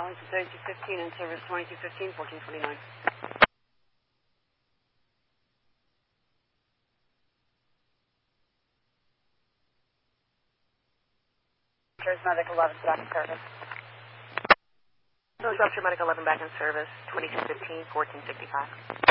Arlington 3215 in service 2215, 1429. Charismatic 11 back in service. North Charismatic 11 back in service, 2215, 1465.